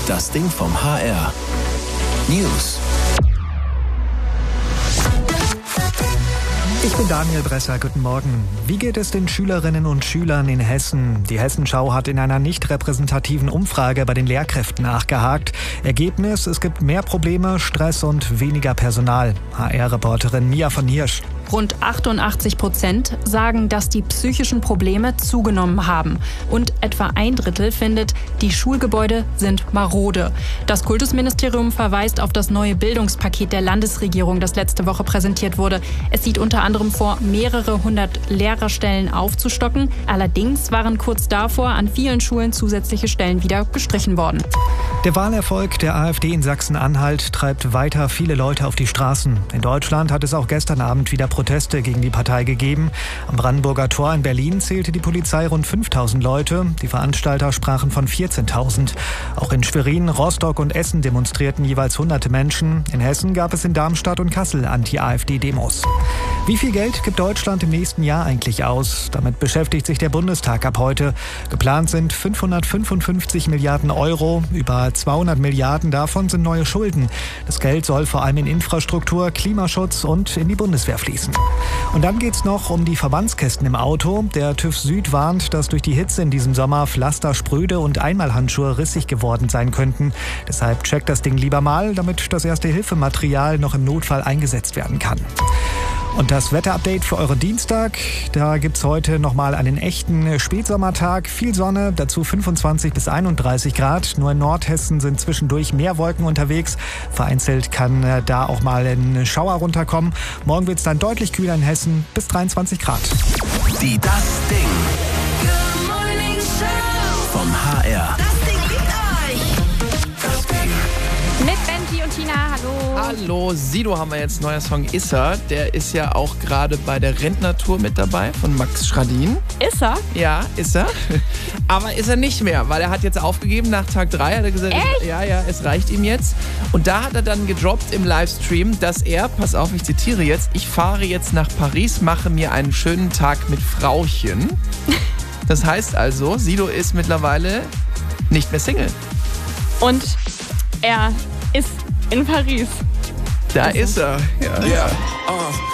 Das Ding vom HR. News. Ich bin Daniel Bresser, guten Morgen. Wie geht es den Schülerinnen und Schülern in Hessen? Die Hessenschau hat in einer nicht repräsentativen Umfrage bei den Lehrkräften nachgehakt. Ergebnis: Es gibt mehr Probleme, Stress und weniger Personal. HR-Reporterin Mia von Hirsch. Rund 88% sagen, dass die psychischen Probleme zugenommen haben. Und etwa 1/3 findet, die Schulgebäude sind marode. Das Kultusministerium verweist auf das neue Bildungspaket der Landesregierung, das letzte Woche präsentiert wurde. Es sieht unter anderem vor, mehrere hundert Lehrerstellen aufzustocken. Allerdings waren kurz davor an vielen Schulen zusätzliche Stellen wieder gestrichen worden. Der Wahlerfolg der AfD in Sachsen-Anhalt treibt weiter viele Leute auf die Straßen. In Deutschland hat es auch gestern Abend wieder Proteste gegen die Partei gegeben. Am Brandenburger Tor in Berlin zählte die Polizei rund 5.000 Leute. Die Veranstalter sprachen von 14.000. Auch in Schwerin, Rostock und Essen demonstrierten jeweils hunderte Menschen. In Hessen gab es in Darmstadt und Kassel Anti-AfD-Demos. Wie viel Geld gibt Deutschland im nächsten Jahr eigentlich aus? Damit beschäftigt sich der Bundestag ab heute. Geplant sind 555 Milliarden Euro. Über 200 Milliarden davon sind neue Schulden. Das Geld soll vor allem in Infrastruktur, Klimaschutz und in die Bundeswehr fließen. Und dann geht's noch um die Verbandskästen im Auto. Der TÜV Süd warnt, dass durch die Hitze in diesem Sommer Pflaster spröde und Einmalhandschuhe rissig geworden sein könnten. Deshalb checkt das Ding lieber mal, damit das Erste-Hilfe-Material noch im Notfall eingesetzt werden kann. Und das Wetterupdate für euren Dienstag. Da gibt's heute nochmal einen echten Spätsommertag. Viel Sonne, dazu 25 bis 31 Grad. Nur in Nordhessen sind zwischendurch mehr Wolken unterwegs. Vereinzelt kann da auch mal ein Schauer runterkommen. Morgen wird's dann deutlich kühler in Hessen, bis 23 Grad. Die Das Ding. Good Morning Show. Vom HR. Das Ding liebt euch. Das Ding. Mit Benji und Tina, hallo. Hallo, Sido haben wir jetzt, neuer Song Issa. Der ist ja auch gerade bei der Rentnertour mit dabei von Max Schradin. Ist er? Ja, ist er. Aber ist er nicht mehr, weil er hat jetzt aufgegeben nach Tag 3. Hat er gesagt, echt? Ja, es reicht ihm jetzt. Und da hat er dann gedroppt im Livestream, dass er, pass auf, ich zitiere jetzt, ich fahre jetzt nach Paris, mache mir einen schönen Tag mit Frauchen. Das heißt also, Sido ist mittlerweile nicht mehr Single. Und er ist in Paris. Da ist er. Ja.